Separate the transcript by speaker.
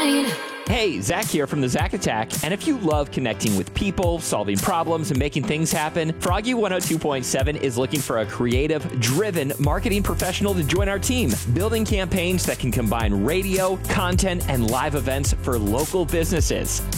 Speaker 1: Hey, Zach here from the Zach Attack, and if you love connecting with people, solving problems, and making things happen, Froggy 102.7 is looking for a creative, driven marketing professional to join our team, building campaigns that can combine radio, content, and live events for local businesses.